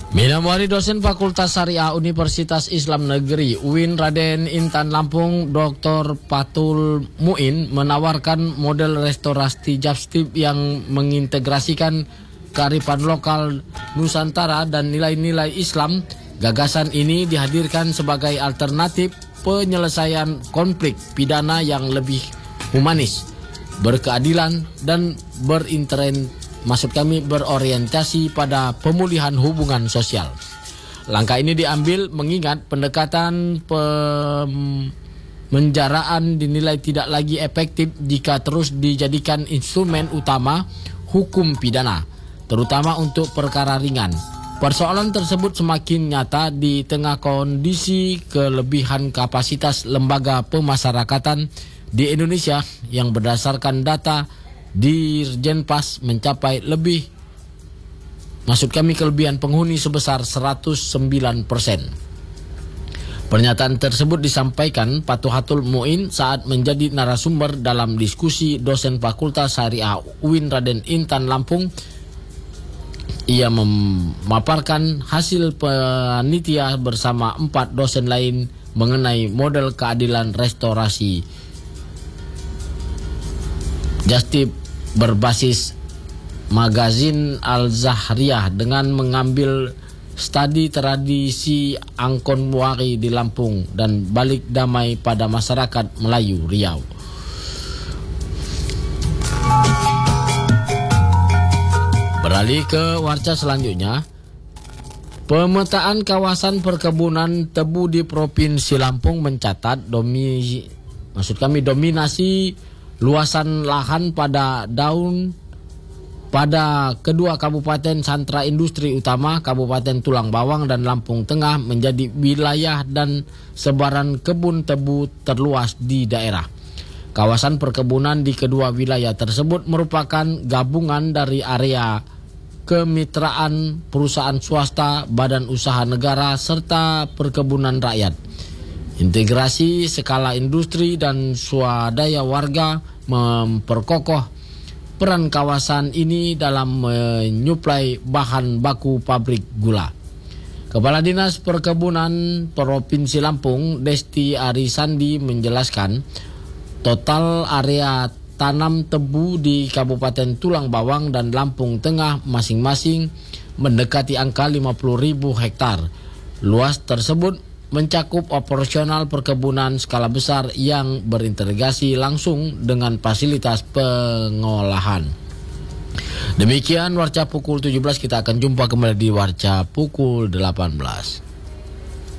Minamwari dosen Fakultas Syariah Universitas Islam Negeri UIN Raden Intan Lampung Dr. Patul Muin menawarkan model restorasi Japstip yang mengintegrasikan kearifan lokal Nusantara dan nilai-nilai Islam. Gagasan ini dihadirkan sebagai alternatif penyelesaian konflik pidana yang lebih humanis, berkeadilan dan berorientasi pada pemulihan hubungan sosial. Langkah ini diambil mengingat pendekatan pemenjaraan dinilai tidak lagi efektif jika terus dijadikan instrumen utama hukum pidana, terutama untuk perkara ringan. Persoalan tersebut semakin nyata di tengah kondisi kelebihan kapasitas lembaga pemasyarakatan di Indonesia yang berdasarkan data Dirjenpas mencapai kelebihan penghuni sebesar 109%. Pernyataan tersebut disampaikan Patuhatul Muin saat menjadi narasumber dalam diskusi dosen Fakultas Syariah UIN Raden Intan Lampung. Ia memaparkan hasil panitia bersama 4 dosen lain mengenai model keadilan restorasi Japstip berbasis magazin Al-Zahriyah dengan mengambil studi tradisi Angkon Muari di Lampung dan balik damai pada masyarakat Melayu Riau. Beralih ke warta selanjutnya. Pemetaan kawasan perkebunan tebu di Provinsi Lampung mencatat dominasi luasan lahan pada kedua kabupaten sentra industri utama, Kabupaten Tulang Bawang dan Lampung Tengah menjadi wilayah dan sebaran kebun tebu terluas di daerah. Kawasan perkebunan di kedua wilayah tersebut merupakan gabungan dari area kemitraan perusahaan swasta, badan usaha negara, serta perkebunan rakyat. Integrasi skala industri dan swadaya warga memperkokoh peran kawasan ini dalam menyuplai bahan baku pabrik gula. Kepala Dinas Perkebunan Provinsi Lampung, Desti Arisandi menjelaskan, total area tanam tebu di Kabupaten Tulang Bawang dan Lampung Tengah masing-masing mendekati angka 50.000 hektar. Luas tersebut mencakup operasional perkebunan skala besar yang berintegrasi langsung dengan fasilitas pengolahan. Demikian warca pukul 17, kita akan jumpa kembali di warca pukul 18.